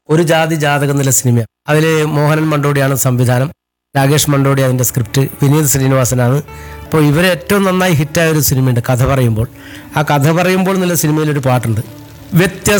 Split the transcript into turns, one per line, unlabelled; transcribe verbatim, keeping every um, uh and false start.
ഒരു ജാതി ജാതകം എന്നുള്ള സിനിമയാണ്. അതിൽ മോഹനൻ മണ്ടോടിയാണ് സംവിധാനം, രാകേഷ് മണ്ടോടി അതിൻ്റെ സ്ക്രിപ്റ്റ്, വിനീത് ശ്രീനിവാസനാണ്. അപ്പോൾ ഇവരെ ഏറ്റവും നന്നായി ഹിറ്റായ ഒരു സിനിമയുണ്ട് കഥ പറയുമ്പോൾ. ആ കഥ പറയുമ്പോൾ എന്നുള്ള സിനിമയിലൊരു പാട്ടുണ്ട്, വ്യത്യസ്ത